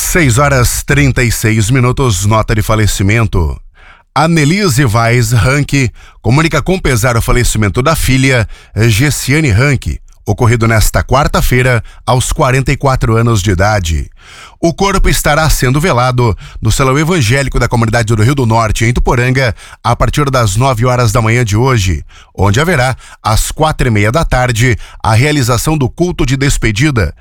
6h36, nota de falecimento. Annelise Vaz Rank comunica com pesar o falecimento da filha, Gessiane Rank, ocorrido nesta quarta-feira, aos 44 anos de idade. O corpo estará sendo velado no salão evangélico da comunidade do Rio do Norte, em Ituporanga, a partir das 9 horas da manhã de hoje, onde haverá, às 4h30 da tarde, a realização do culto de despedida,